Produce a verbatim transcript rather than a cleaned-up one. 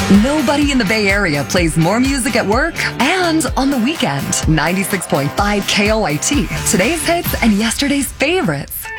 Nobody in the Bay Area plays more music at work and on the weekend. ninety-six point five K O I T. Today's hits and yesterday's favorites.